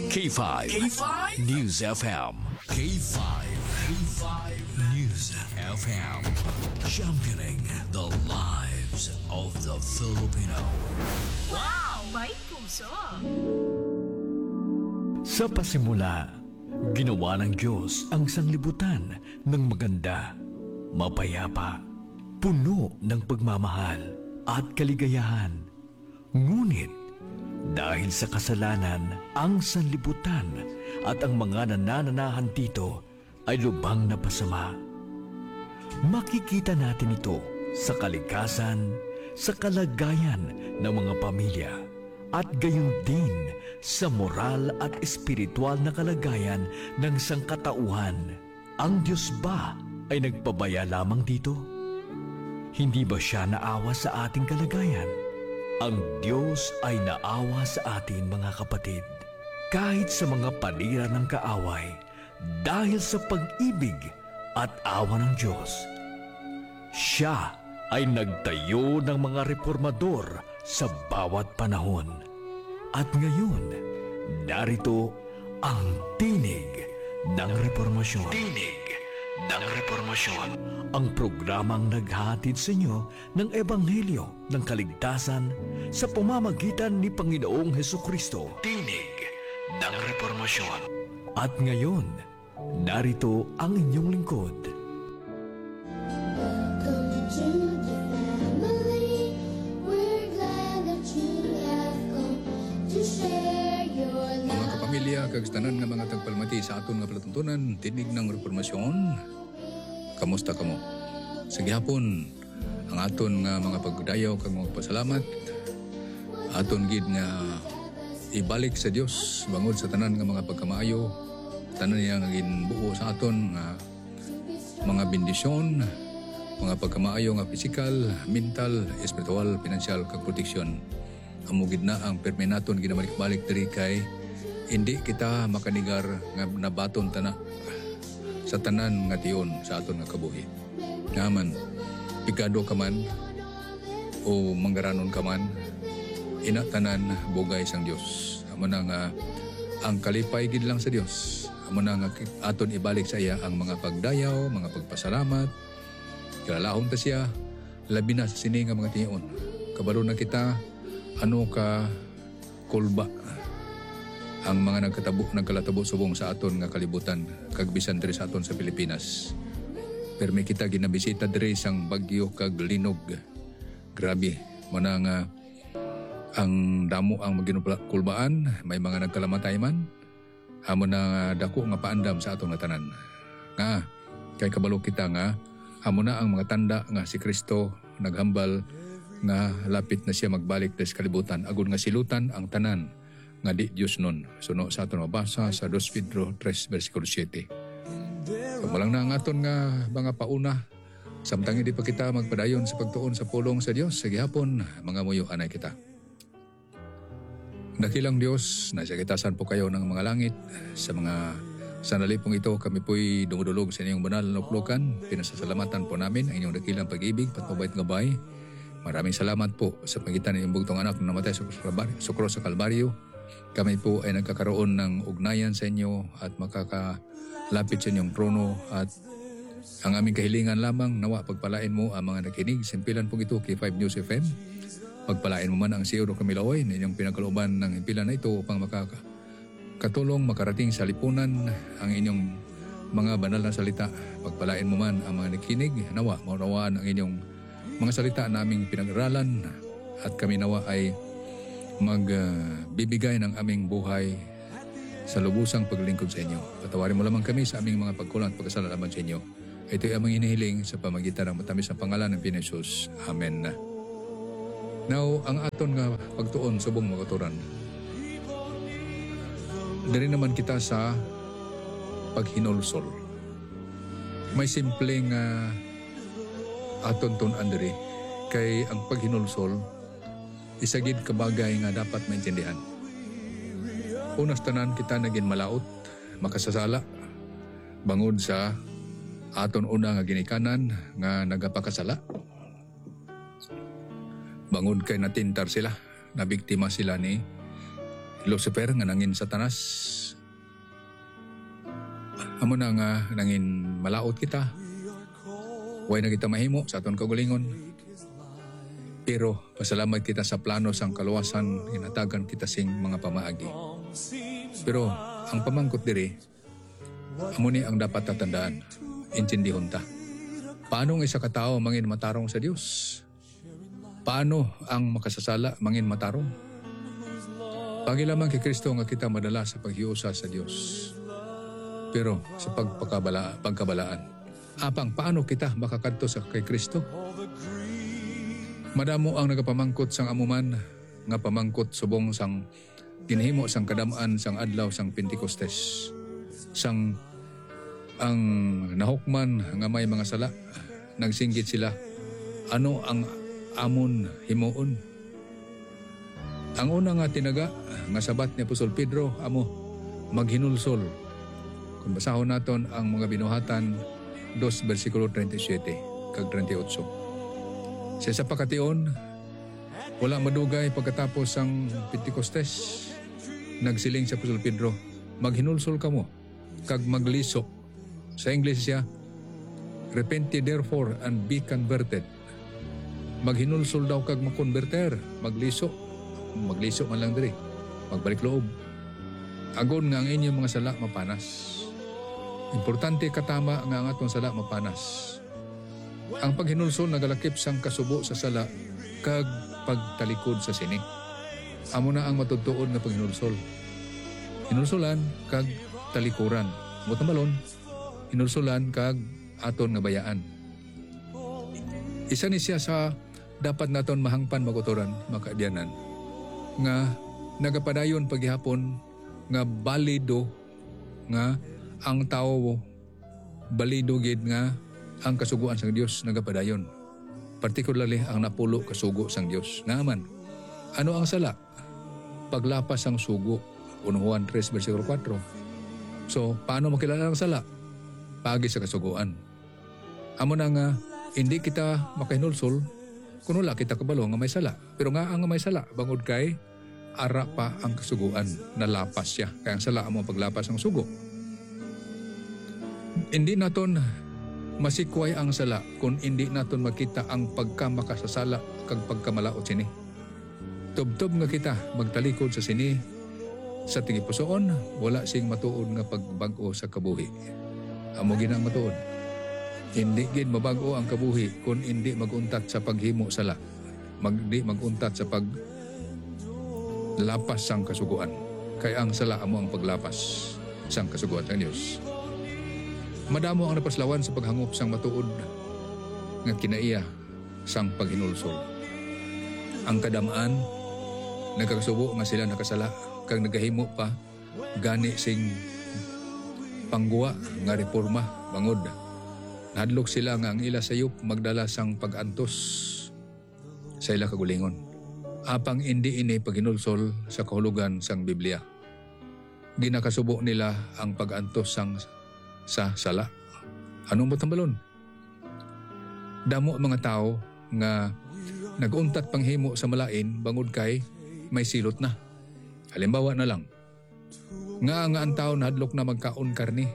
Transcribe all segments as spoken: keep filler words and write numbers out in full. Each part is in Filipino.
K five. K five News F M. K five. K five News F M. Championing the lives of the Filipino. Wow! May puso! Sa pasimula, ginawa ng Diyos ang sanglibutan ng maganda, mapayapa, puno ng pagmamahal at kaligayahan. Ngunit, dahil sa kasalanan, ang sanlibutan at ang mga nanananahan dito ay lubhang napasama. Makikita natin ito sa kalikasan, sa kalagayan ng mga pamilya, at gayon din sa moral at espiritual na kalagayan ng sangkatauhan. Ang Diyos ba ay nagpabaya lamang dito? Hindi ba siya naawa sa ating kalagayan? Ang Diyos ay naawa sa atin, mga kapatid, kahit sa mga panira ng kaaway, dahil sa pag-ibig at awa ng Diyos. Siya ay nagtayo ng mga reformador sa bawat panahon. At ngayon, narito ang tinig ng reformasyon. Tinig ng reformasyon. Ang programang naghahatid sa inyo ng Ebanghelyo ng Kaligtasan sa pamamagitan ni Panginoong Hesukristo. Tinig ng reformasyon. At ngayon, narito ang inyong lingkod. Welcome to the family. We're glad that you have come to share your Mga love. kapamilya, kagstanan nga mga tagpalmati sa aton nga palatuntunan, tinig ng reformasyon. Kamusta kamo? Sa gihapon, ang aton nga mga pagdayaw kag mga pasalamat, aton gid nga ibalik sa Dios bangod sa tanan nga mga pagkamaayo, tanan niya nga ginbuo sa aton nga mga bendisyon, mga pagkamaayo nga physical, mental, espiritual, financial kag protection. Amo gid na ang perminaton ginabalik-balik diri kay hindi kita makanigar nga nabaton tana sa tanan nga tiyon sa aton nga kabuhi. Naman, pikado ka man o manggaranon ka man, ina tanan bugay sang Dios. Amo na nga ang kalipay gid lang sa Dios. Amo na nga aton ibalik sa iya ang mga pagdayaw, mga pagpasalamat. Kilalahon ta siya labi na sa sini nga mga tiyon. Kabalo na kita ano ka kulba ang mga nagkatabo nagkalatabo subong sa aton nga kalibutan kag bisan diri sa aton sa Pilipinas. Permi kita ginabisita diri sang bagyo kag linog. Grabe, mana nga ang damo ang maginulbaan, may mga nagkalamatay man. Amo na dako nga paandam sa aton nga tanan. Nga kay kabalo kita nga amo na ang mga tanda nga si Kristo naghambal nga lapit na siya magbalik sa kalibutan agud nga silutan ang tanan nga di Diyos nun. Suno sa aton mabasa sa Dos Pedro three versikulo seven. Kamalang na ang aton nga mga pauna, samtang hindi pa kita magpadayon sa pagtuon sa pulong sa Diyos, sa gihapon, mga muyo anay kita. Dakilang Diyos, nasa kitasan po kayo ng mga langit, sa mga sanali pong ito, kami po'y dumudulog sa inyong banal na luklukan. Pinasasalamatan po namin ang inyong dakilang pag-ibig, patmabait nga bay. Maraming salamat po sa pagitan ng inyong bugtong anak na namatay sa krus sa Kalbaryo. Kami po ay nagkakaroon ng ugnayan sa inyo at makakalapit sa inyong trono at ang aming kahilingan lamang nawa pagpalain mo ang mga nakinig. Simpilan po ito K five News F M. Pagpalain mo man ang C E O Kamilaoy na inyong pinagkalooban ng himpilan na ito upang makakatulong makarating sa lipunan ang inyong mga banal na salita. Pagpalain mo man ang mga nakinig, nawa maunawaan ang inyong mga salita naming pinag-aralan at kami nawa ay magbibigay uh, ng aming buhay sa lubusang paglingkod sa inyo. Patawarin mo lamang kami sa aming mga pagkulang at pagkasalaman sa inyo. Ito ay aming hinihiling sa pamagitan ng matamis na pangalan ng Pinoy-Jesus. Amen. Now, ang aton nga pagtuon subong magaturan. Dari naman kita sa paghinulsol. May simpleng uh, aton tunan diri kay ang paghinulsol isagid kabagay nga dapat maintindihan. Unas tanan kita naging malaot, makasasala, bangod sa aton una nga ginikanan nga nagapakasala. Bangod kay natintar sila, nabiktima sila ni Lucifer nga nangin Satanas. Amo na nga nangin malaot kita. Way na kita mahimo sa aton kaugalingon. Pero pasalamat kita sa plano sang kaluwasan ginatagan kita sing mga pamaagi. Pero ang pamangkot diri, amo ni ang dapat tatandaan. Intindihon ta. Paano ang isa ka tao mangin matarong sa Dios? Paano ang makasasala mangin matarong? Pagilamang kay Kristo nga kita madala sa paghiusa sa Dios. Pero sa pagpakabala, pagkabalaan, apang paano kita makakadto sa kay Kristo? Madamo ang nagapamangkot sang amuman, nga pamangkot subong sang ginhimo sang kadamaan sang adlaw sang Pentecostes. Sang ang nahukman nga may mga sala, nagsinggit sila, ano ang amon himuon? Ang una nga tinaga, nga sabat ni Apostol Pedro, amo, maghinulsol. Kung basahon naton ang mga binuhatan, two versikulo thirty-seven kag thirty-eight. Sa isa pakation, wala madugay pagkatapos ang Pentecostes, nagsiling sa Apostol Pedro, maghinulsol ka mo, kag magliso. Sa English siya, repent ye therefore and be converted. Maghinulsol daw kag makonverter, magliso. Magliso man lang diri, magbalik loob. Agon nga ang inyong mga sala mapanas. Importante katama nga ang atong sala mapanas. Ang paghinulsol nagalakip sang kasubo sa sala kag pagtalikod sa sini. Amo na ang matutuon nga paghinulsol. Hinulsolan kag talikuran. Mut malon, hinulsolan kag aton nga bayaan. Isa ni siya sa dapat naton mahangpan maguturan, makaadyanan, nga nagapadayon paghihapon nga balido nga ang tao balido gid nga ang kasuguan sang Dios nagapadayon. Particularly ang napulo kasugo sang Dios. Naman, ano ang sala? Paglapas sang sugo. First Juan three versikulo four. So, paano makilala ang sala? Pagi sa kasuguan. Amo na nga, hindi kita makahinulsol kung wala kita kabalo nga may sala. Pero nga ang may sala, bangod kay ara pa ang kasuguan, nalapas siya. Kaya ang sala mo paglapas ng sugo. Hindi naton masikway ang sala kung hindi naton makita ang pagkamakasasala kag pagkamalaot sini. Tubtob nga kita magtalikod sa sini sa tigipusoon, wala sing matuod nga pagbag-o sa kabuhi. Amo ginang matuod. Hindi gid mabago ang kabuhi kung hindi maguntat sa paghimo sala. Magdi maguntat sa pag lapas sang kasuguan. Kaya ang sala amo ang paglapas sang kasuguan ng Dios. Madamo ang napaslawan sa paghangop sang matuod nga kinaiya sang paghinulsol. Ang kadamaan nagkakasubo nga sila nakasala kag nagahimo pa gani sing pangguwa nga reforma bangod. Nadlok sila nga ang ila sayop magdala sang pag-antos sa ila kagulingon. Apang hindi ini paghinulsol sa kahulugan sang Biblia. Ginakasubo nila ang pag-antos sang sa sala. Anong batambalon? Damo mga tao nga naguntat panghimo sa malain bangod kay may silot na. Halimbawa na lang, nga nga ang tao nadlok na magkaon karni.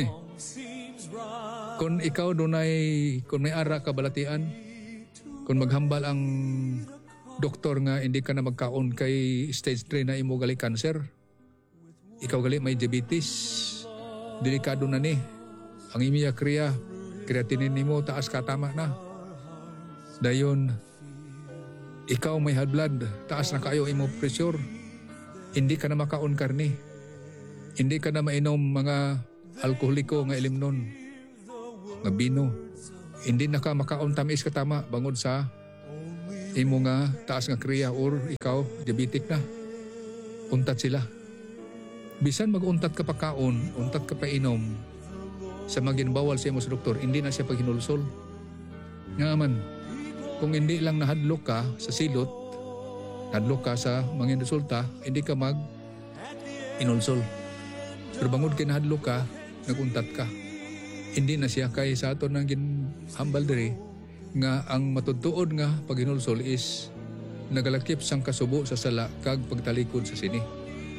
Kung ikaw dunay, kung may ara ka balatian, kung maghambal ang doktor nga hindi ka na magkaon kay stage three na imo gali cancer, ikaw gali may diabetes, delikado na ni. Ang imiya kriya, kreatinin nimo taas ka tama na. Dayon, ikaw may high blood, taas na kayo imo pressure. Hindi ka na makaon karni. Hindi ka na mainom mga alkoholiko nga ilimnon, nga bino. Hindi na ka makaon tamis ka tama bangod sa imo nga taas nga kriya or ikaw diabetic na. Untat sila. Bisan mag-untat ka pa kaon, untat ka pa inom, sa maginbawal sa imo sa doktor, hindi na siya paghinulsol. Nga man, kung hindi lang nahadlok ka sa silot, nahadlok ka sa mga resulta, hindi ka mag-inulsol. Pero bangod kay nahadlok ka, naguntat ka. Hindi na siya kay sa ato nang ginhambal diri nga ang matutuod nga paghinulsol is nagalakip sang kasubo sa sala kag pagtalikod sa sini.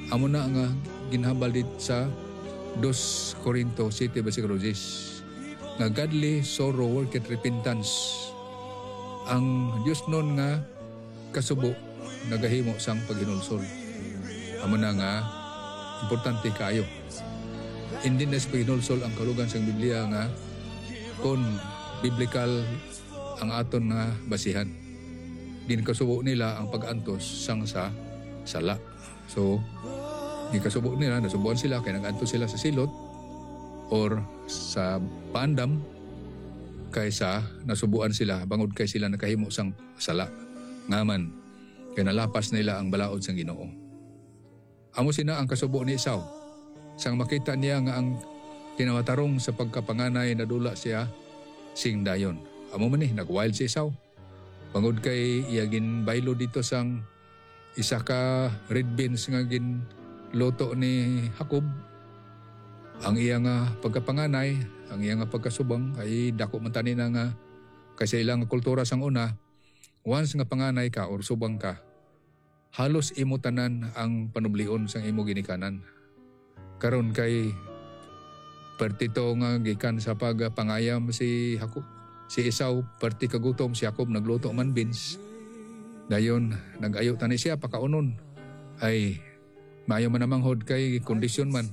Amo na nga ginhambal dit sa Dos Corinto City versikulo ten nga godly sorrow worketh repentance. Ang Dios nun nga kasubo nagahimo sang paghinulsol. Amo na nga importante kayo. Hindi na sa paghinulsol ang kalugan sang Biblia nga kung biblical ang aton nga basihan. Din kasubo nila ang pag-antos sang sa sala. So, di kasubo nila, nasubuan sila kaya nag-antos sila sa silot or sa pandam kaysa nasubuan sila bangod kay sila nakahimo sang sala. Ngaman, kaya nalapas nila ang balaod sang Ginoo. Amo sina ang kasubo ni Esau. Sang makita niya nga ang tinawatarong sa pagkapanganay na dula siya sing dayon. Amo man eh, nag-wild si Esau. Bangod kay iyagin baylo dito sang isa ka red beans nga gin loto ni Jacob. Ang iya nga pagkapanganay, ang iya nga pagkasubang ay dako man tani na nga kasi ilang kultura sang una, once nga panganay ka or subang ka, halos imo tanan ang panublion sang imo ginikanan. Karon kay partito nga gikan sa pagpangayam si Jacob, si Esau, parti kagutom si Jacob nagluto man beans. Dayon nag-ayo tani siya pakaunon. Ay maayo man namanghod kay kondisyon man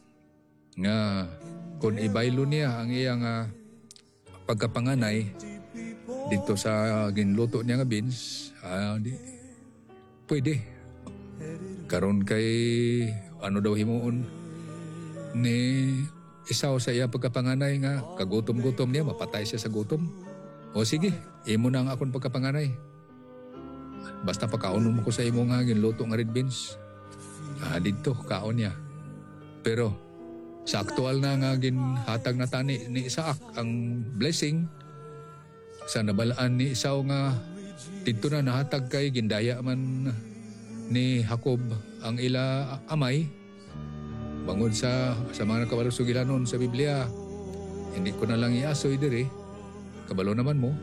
nga kung ibaylo niya ang iyang uh, pagkapanganay dito sa ginluto niya nga beans, ah, di, pwede. Karon kay ano daw himuon ni Esau sa iya pagkapanganay nga kagutom-gutom niya, mapatay siya sa gutom. O sige, imo na ang akong pagkapanganay. Basta pagkaunon mo ko sa imo nga ginluto nga red beans. Ah, dito kaon niya. Pero sa aktual na nga ginhatag na tani ni Isaac ang blessing sa nabalaan ni Esau nga dito na nahatag kay gindaya man ni Jacob ang ila amay bangod sa sa mga kabalusugilanon sa Biblia. Hindi ko na lang iasoy dire, kabalo naman mo.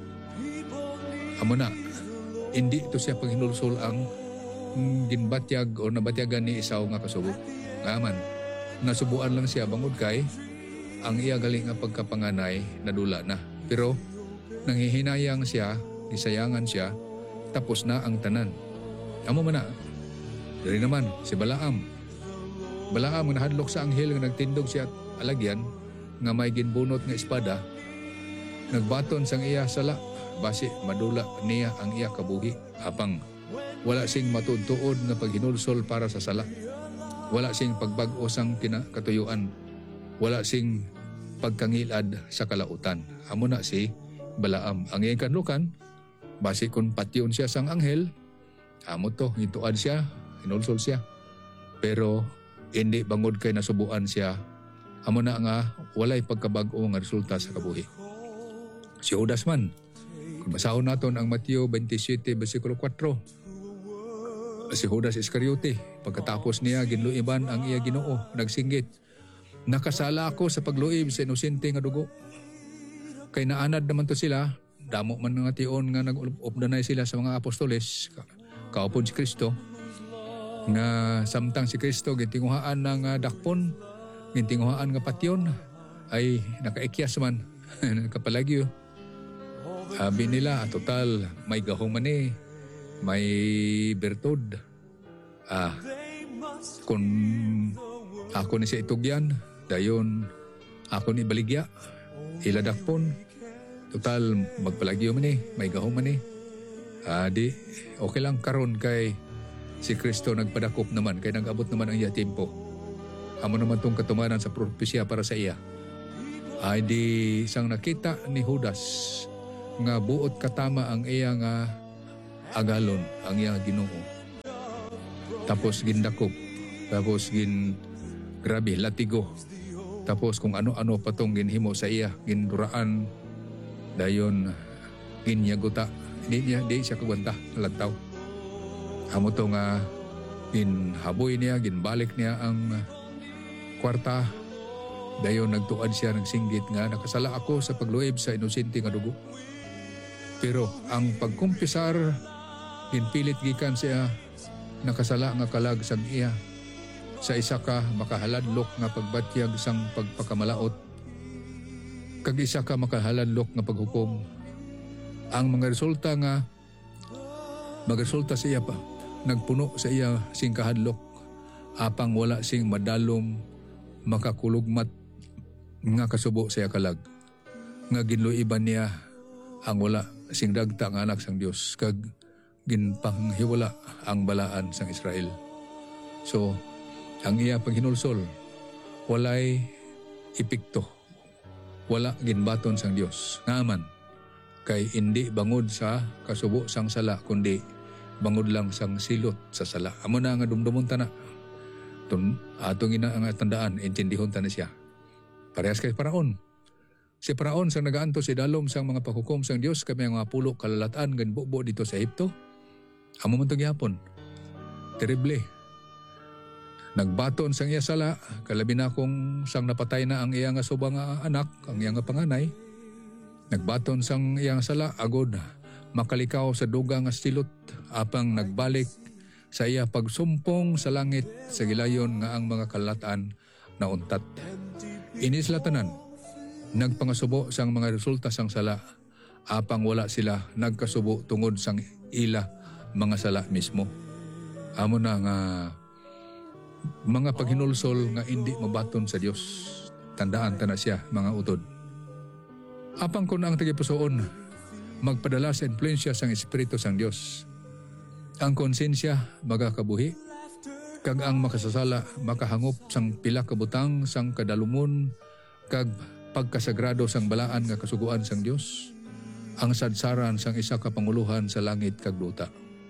Amo na, hindi ito siya paghinulsol ang ginbatyag o nabatyagan ni Esau nga kasubo. Ngaman, nasubuan lang siya bangod kay ang iya galing nga pagkapanganay nadula na. Pero nanghihinayang siya, isayangan siya, tapos na ang tanan. Amo man na, dari naman si Balaam. Balaam nga nahadlok sa anghel nga nagtindog siya at alagyan nga may ginbunot nga espada. Nagbaton sang iya sala, basi madula niya ang iya kabuhi. Apang wala sing matutuod nga paghinulsol para sa sala. Wala sing pagbag-o sang kinakatuyuan. Wala sing pagkangilad sa kalautan. Amo na si Balaam. Ang iyang kanlukan, basi kung patyon siya sang anghel, amo to, ituad siya, hinulsol siya. Pero hindi bangod kay nasubuan siya, amo na nga walay pagkabag-o nga resulta sa kabuhi. Si Judas man, kung basahon naton ang Mateo twenty-seven versikulo four, si Judas Iscariote, pagkatapos niya ginluiban ang iya Ginoo, nagsinggit, nakasala ako sa pagluib sa inosente nga dugo. Kay naanad naman to sila, damo man nga tion nga nag-updanay sila sa mga apostoles, kaupon si Kristo, nga samtang si Kristo gintinguhaan ng uh, dakpon, gintinguhaan nga patyon, ay nakaikyas man, nakapalagyo. Sabi nila, total, may gahong man eh, may bertod. Ah, kung ako ni siya itugyan, dayon ako ni baligya, iladakpon, total magpalagyo man eh, may gahong man eh. Ah, di, okay lang karon kay si Kristo nagpadakop naman, kay nag-abot naman ang iya tempo. Amo naman tong katumanan sa propesya para sa iya. Ay di sang nakita ni Judas nga buot katama ang iya nga agalon, ang iya Ginoo. Tapos gindakop, tapos gin grabe latigo. Tapos kung ano-ano patong ginhimo sa iya, ginduraan, dayon ginyaguta. Di niya, di siya kagwanta, nalantaw. Amo to nga ginhaboy niya, ginbalik niya ang kwarta. Dayon nagtuad siya, nagsinggit nga, nakasala ako sa pagluib sa inosente nga dugo. Pero ang pagkumpisar, ginpilit gikan siya, nakasala nga kalag sang iya. sa isa ka makahaladlok nga pagbatyag sang pagpakamalaot, kag isa ka makahaladlok nga paghukom. Ang mga resulta nga magresulta sa iya pa nagpuno sa iya sing kahadlok, apang wala sing madalom makakulugmat nga kasubo sa iya kalag, nga ginluiban niya ang wala sing dagta nga anak sang Dios, kag ginpanghiwala ang balaan sang Israel. So ang iya paghinulsol walay epekto, wala ginbaton sang Dios ngaman, kay indi bangod sa kasubo sang sala, kundi bangod lang sang silot sa sala. Amo na nga dumdumon ta na. Tun atong ina nga tandaan, intindihon ta na siya. Parehas kay Paraon. Si Paraon sang nagaanto si dalom sang mga paghukom sang Dios kami ang mga pulo kalalatan gan bubo dito sa Ehipto. Amo man to gyapon. Terrible. Nagbaton sang iya sala, kalabi na kung sang napatay na ang iya nga subang nga anak, ang iya nga panganay. Nagbaton sang iya nga sala, agod makalikaw sa duga nga silot, apang nagbalik sa iya pagsumpong sa langit sa gilayon nga ang mga kalatan na untat. Inis latanan, nagpangasubo sang mga resulta sang sala, apang wala sila nagkasubo tungod sang ila mga sala mismo. Amo na nga mga paghinulsol nga hindi mabaton sa Dios. Tandaan ta na siya, mga utod. Apang kun ang tagipusoon magpadala sa influensya sang Espiritu sang Dios, ang konsensya magakabuhi, kag ang makasasala makahangop sang pila ka butang sang kadalumon kag pagkasagrado sang balaan nga kasuguan sang Dios, ang sadsaran sang isa ka panguluhan sa langit kag luta.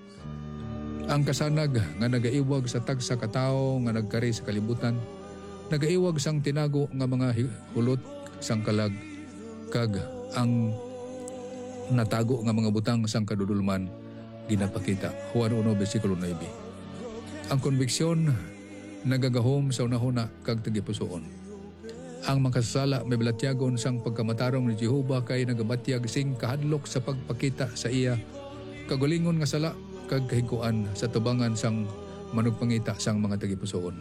Ang kasanag nga nagaiwag sa tagsa ka tawo nga nagkari sa kalibutan, nagaiwag sang tinago nga mga hulot sang kalag, kag ang natago nga mga butang sang kadudulman ginapakita. Juan one versikulo nine. Ang konbiksyon nagagahom sa unahuna kag tagipusoon. Ang makasala may balatyagon sang pagkamatarong ni Jehova kay nagabatyag sing kahadlok sa pagpakita sa iya kagulingon nga sala kag kahiguan sa tubangan sang manugpangita sang mga tagipusoon.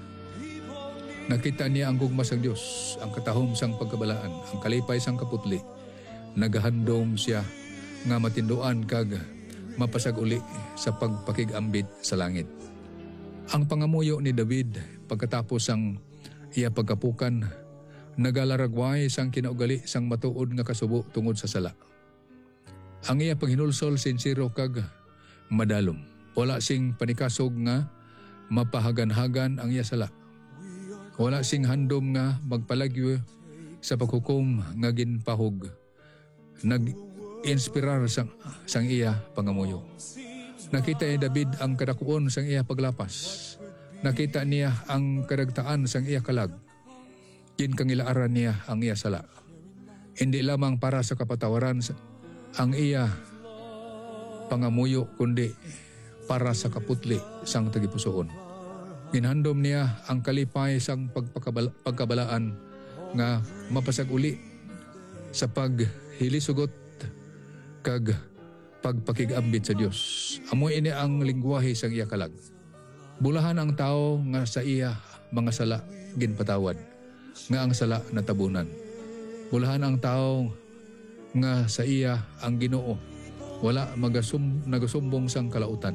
Nakita niya ang gugma sang Dios, ang katahom sang pagkabalaan, ang kalipay sang kaputli. Nagahandom siya nga matinduan kag mapasag uli sa pagpakigambit sa langit. Ang pangamuyo ni David pagkatapos sang iya pagkapukan, nagalaragway sang kinaugali sang matuod nga kasubo tungod sa sala. Ang iya paghinulsol sincero kag madalom. Wala sing panikasog nga mapahagan-hagan ang iya sala. Wala sing handom nga magpalagyo sa paghukom nga ginpahog. Nag-inspirar sang, sang iya pangamuyo. Nakita ni David ang kadakuon sang iya paglapas. Nakita niya ang kadagtaan sang iya kalag. Kinkangilaaran niya ang iya sala. Hindi lamang para sa kapatawaran ang iya pangamuyo, kundi para sa kaputli sang tagipusoon. Ginhandom niya ang kalipay sang pagpakabala, pagkabalaan nga mapasag uli sa paghilisugot kag pagpakigambit sa Dios. Amoy ini ang lingwahe sang iya kalag. Bulahan ang tao nga sa iya mga sala ginpatawad, nga ang sala natabunan. Bulahan ang tao nga sa iya ang Ginoo wala magasum, nagasumbong sang kalautan.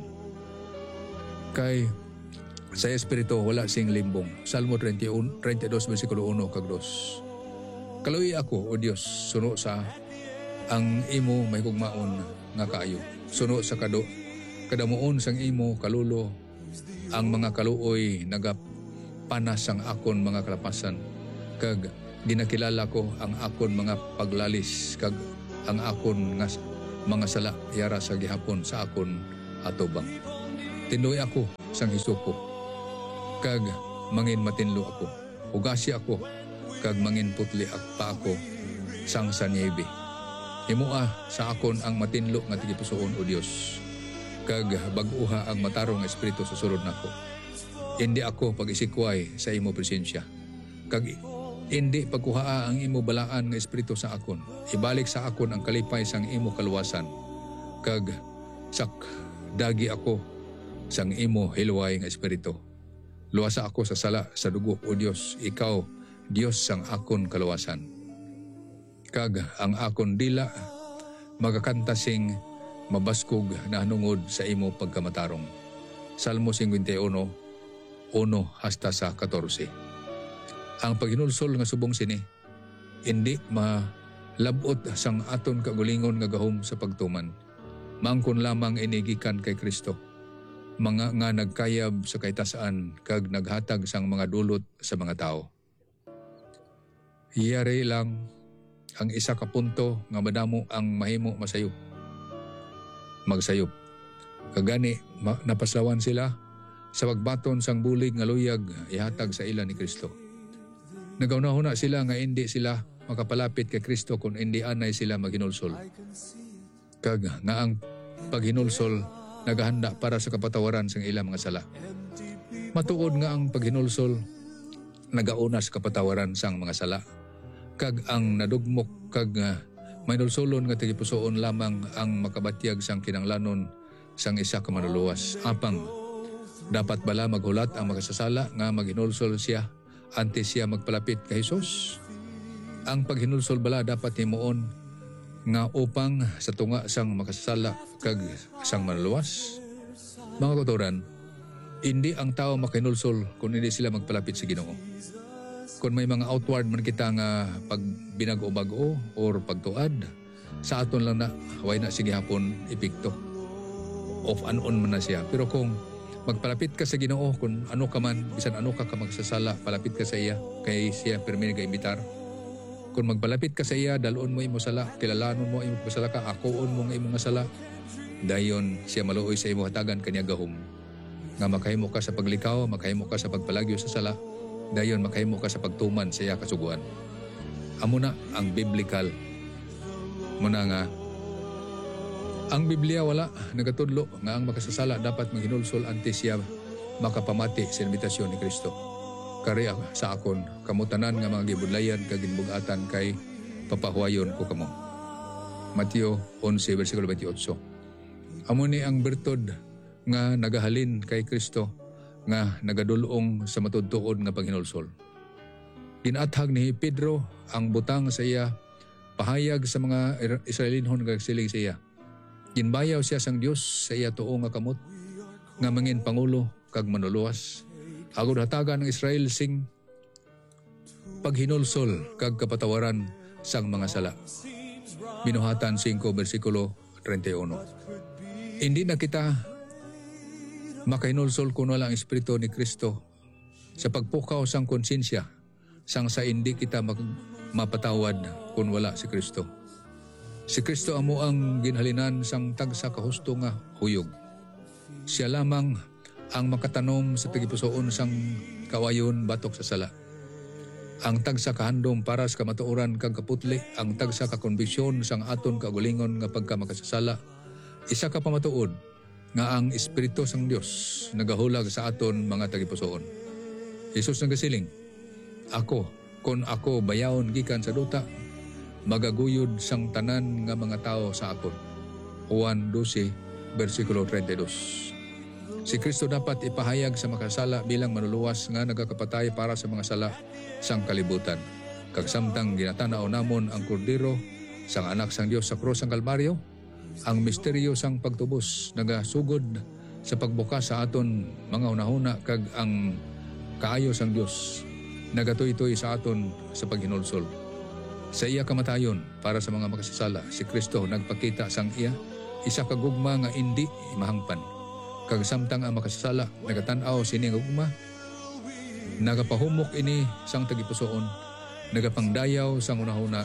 Kay sa Espiritu wala sing limbong. Salmo thirty-one, thirty-two versikulo one kag two. Kaluoy ako, O Dios, suno sa ang imo may hugmaon nga kaayo. Suno sa kado, kadamuon sang imo kalulo, ang mga kaluoy nagapanas ang akon mga kalapasan, kag ginakilala ko ang akon mga paglalis, kag ang akon nga mga sala yara sa gihapon sa akon atubang. Tinuoy ako sang hisuko, kag mangin matinlo ako. Hugasi ako, kag mangin putli pa ako sang sa niebe. Himua sa akon ang matinlo nga tigipusoon, O Dios, kag bag-uha ang matarong espiritu sa sulod nako. Hindi ako pag-isikway sa imo presensya, kag hindi pagkuhaa ang imo balaan nga espiritu sa akon. Ibalik sa akon ang kalipay sang imo kaluwasan, kag sak dagi ako sang imo hilway nga espiritu. Luwasa ako sa sala sa dugo, O Dios, ikaw, Dios sang akon kaluwasan. Kag ang akon dila, magakanta sing mabaskog na hanungod sa imo pagkamatarong. Salmo fifty-one, one hasta sa fourteen. Ang paghinulsol nga subong sini, hindi malabot sang aton kagulingon nga gahom sa pagtuman. Mangkon lamang inigikan kay Kristo. Mga nga nagkayab sa kaitasaan kag naghatag sang mga dulot sa mga tao. Iyari lang ang isa ka punto nga madamo ang mahimo masayop. Magsayop. Kagani ma- napaslawan sila sa pagbaton sang bulig nga luyag ihatag sa ila ni Kristo. Nagaunahuna sila nga hindi sila makapalapit kay Kristo kung hindi anay sila maghinulsol. Kag nga ang paghinulsol naghahanda para sa kapatawaran sang ilang mga sala. Matuod nga ang paghinulsol nagauna sa kapatawaran sang mga sala. Kag ang nadugmok kag uh, maynulsolon nga tigipusoon lamang ang makabatyag sang kinanglanon sang isa ka manuluwas. Apang dapat bala maghulat ang makasasala nga maghinulsol siya antes siya magpalapit kay Hesus? Ang paghinulsol bala dapat himuon nga upang sa tunga sang makasasala kag sang manluwas. Mga kautoran, hindi ang tao makinulsol kung hindi sila magpalapit sa Ginoo. Kung may mga outward man kita nga pagbinago-bago or pagtuad, sa aton lang na way na sige hapon epekto. Off and on man na siya. Pero kung magpalapit ka sa Ginoo, kung ano ka man, bisan ano ka ka magsasala, palapit ka sa iya, kay siya permi nag-imbitar. Kung magpalapit ka sa iya, dalon mo imo sala, kilalanon mo imo sala ka, akoon mo nga imo nga sala, dayon siya maluoy sa imo hatagan kanya gahom. Nga makahimo ka sa paglikaw, makahimo ka sa pagpalagyo sa sala, dayon makahimo ka sa pagtuman sa iya kasuguan. Amo na ang biblical. Muna nga, ang Biblia wala nagatudlo nga ang makasasala dapat maghinulsol antes siya makapamati sa invitasyon ni Kristo. Kari sa akon, kamutanan nga mga gibudlayan kag ginbugatan kay papahuayon ko kamo. Mateo eleven versikulo twenty-eight. Amo ni ang bertod nga nagahalin kay Kristo nga nagadulong sa matudtuod nga paghinulsol. Ginathag ni Pedro ang butang sa iya pahayag sa mga Israelinhon nga siling sa iya. Ginbayaw siya sang Dios sa iya tuo nga kamot nga mangin pangulo kag manuluwas. Agod hatagan ng Israel sing paghinulsol kag kapatawaran sang mga sala. Binuhatan five versikulo thirty-one. Hindi na kita makahinulsol kuno lang ang Espiritu ni Kristo sa pagpukaw sang konsensya sang sa hindi kita mag- mapatawad kung wala si Kristo. Si Kristo amo ang ginhalinan sang tagsa kahusto nga huyog. Siya lamang ang makatanom sa tagipusoon sang kawayon batok sa sala. Ang tagsa kahandom para sa kamatuoran kag kaputli, ang tagsa ka konbisyon sang aton kagulingon nga pagka makasasala. Isa ka pamatuod nga ang Espiritu sang Dios nagahulag sa aton mga tagipusoon. Jesus nagasiling, ako, kon ako bayawon gikan sa duta, magaguyod sang tanan nga mga tao sa akon. Juan twelve, versikulo thirty-two. Si Kristo dapat ipahayag sa makasala bilang manuluwas nga nagakapatay para sa mga sala sang kalibutan. Kag samtang ginatanaw namon ang kordero sang anak sang Dios sa krus sang Kalbaryo, ang misteryo sang pagtubos nagasugod sa pagbukas sa aton mga hunahuna kag ang kaayo sang Dios nagatoy-toy sa aton sa paghinulsol. Sa iya kamatayon para sa mga makasasala, si Kristo nagpakita sang iya isa ka gugma nga indi mahangpan. Kag samtang ang makasasala nagatanaw sini nga gugma, nagapahumok ini sang tagipusoon, nagapangdayaw sang unahuna,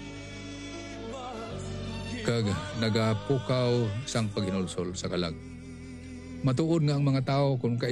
kag nagapukaw sang paghinulsol sa kalag. Matuod nga ang mga tao kung